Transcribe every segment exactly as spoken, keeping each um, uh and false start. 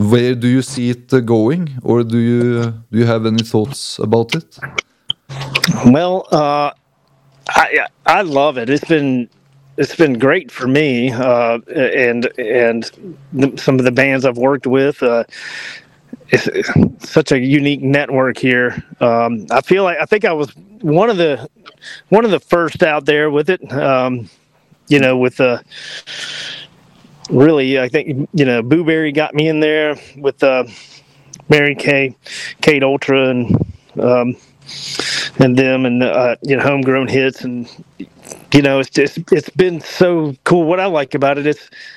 where do you see it uh, going, or do you do you have any thoughts about it? Well, uh, I I love it. It's been it's been great for me, uh, and and some of the bands I've worked with. Uh, it's, it's such a unique network here. Um, I feel like I think I was one of the one of the first out there with it. Um, you know, with the really, I think you know, Booberry got me in there with uh, Mary Kay, Kate Ultra, and um, and them, and uh, you know, Homegrown Hits, and you know, it's just it's been so cool. What I like about it is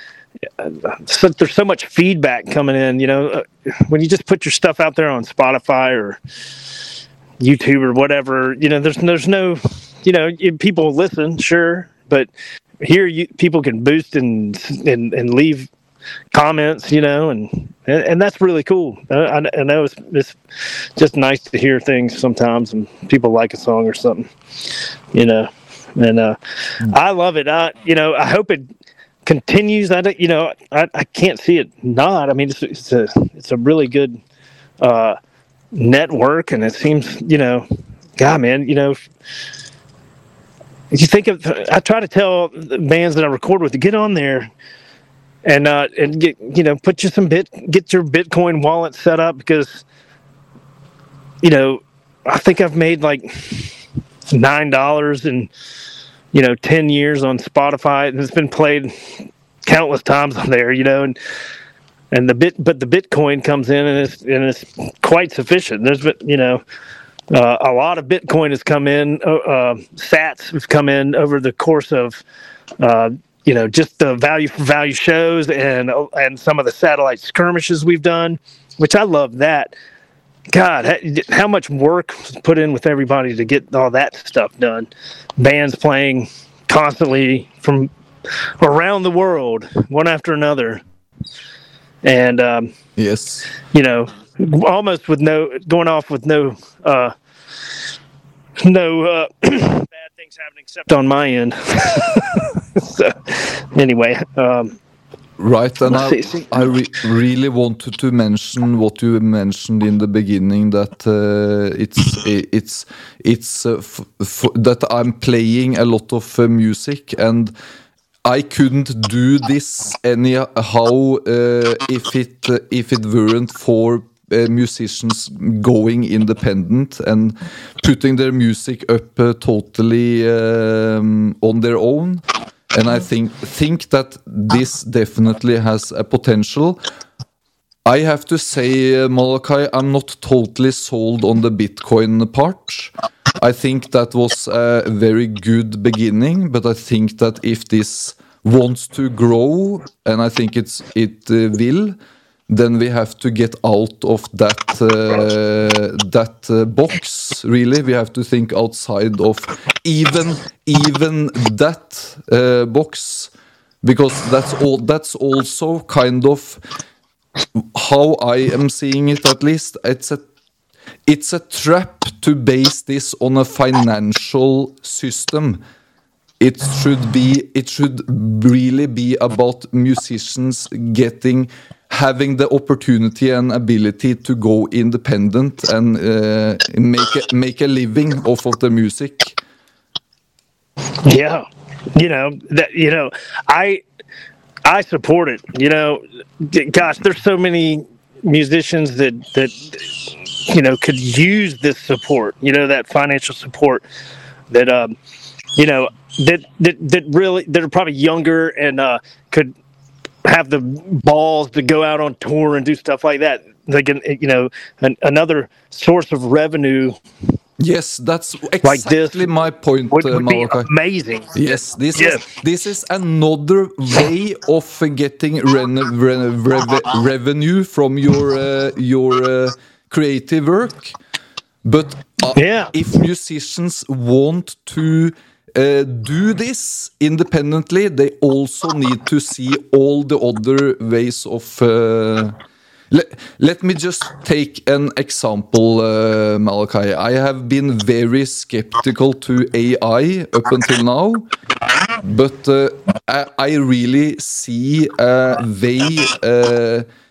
so, there's so much feedback coming in. You know, uh, when you just put your stuff out there on Spotify or YouTube or whatever, you know, there's there's no, you know, people listen, sure, but here you people can boost and and, and leave comments, you know, and and, and that's really cool. I, I know it's, it's just nice to hear things sometimes, and people like a song or something, you know, and uh, mm. I love it. I you know I hope it continues. I you know I, I can't see it not. I mean, it's, it's a it's a really good uh, network, and it seems, you know, God, man, you know. If you think of, I try to tell the bands that I record with to get on there and uh, and get, you know, put you some bit, get your Bitcoin wallet set up, because, you know, I think I've made like nine dollars in, you know, ten years on Spotify, and it's been played countless times on there, you know, and and the bit, but the Bitcoin comes in and it's and it's quite sufficient. There's been, you know. Uh, a lot of Bitcoin has come in, uh, uh, sats have come in over the course of, uh, you know, just the value for value shows and and some of the satellite skirmishes we've done, which I love that. God, how much work was put in with everybody to get all that stuff done. Bands playing constantly from around the world, one after another. And, um, yes, you know, almost with no going off with no uh, no uh, bad things happening except on my end. So anyway, um, right, and I, I re really wanted to mention what you mentioned in the beginning, that uh, it's it's it's uh, f f that I'm playing a lot of uh, music, and I couldn't do this anyhow uh, if it uh, if it weren't for uh, musicians going independent and putting their music up uh, totally um, on their own. And I think think that this definitely has a potential. I have to say, uh, Malachi, I'm not totally sold on the Bitcoin part. I think that was a very good beginning, but I think that if this wants to grow, and I think it's it uh, will, then we have to get out of that uh, that uh, box. Really, we have to think outside of even even that uh, box, because that's all. That's also kind of how I am seeing it. At least it's a it's a trap to base this on a financial system. It should be. It should really be about musicians getting, having the opportunity and ability to go independent and uh, make a, make a living off of the music. Yeah, you know that. You know, I I support it. You know, gosh, there's so many musicians that that you know could use this support. You know, that financial support. That um, you know. That, that that really that are probably younger and uh, could have the balls to go out on tour and do stuff like that. They can, you know, an, another source of revenue. Yes, that's exactly like this my point, would, would uh, be amazing. Yes, this yeah. is this is another way of getting re re re revenue from your uh, your uh, creative work. But uh, yeah. if musicians want to Uh, do this independently, they also need to see all the other ways of uh, let, let me just take an example, uh, Malachi. I have been very skeptical to A I up until now, but uh, I, I really see a way uh,